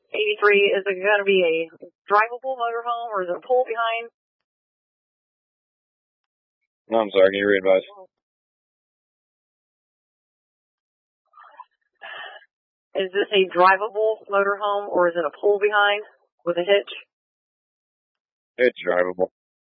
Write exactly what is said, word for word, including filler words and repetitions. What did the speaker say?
eighty-three, is it going to be a drivable motorhome or is it a pull behind? No, I'm sorry, can you re-advise? Is this a drivable motorhome or is it a pull behind with a hitch? It's drivable.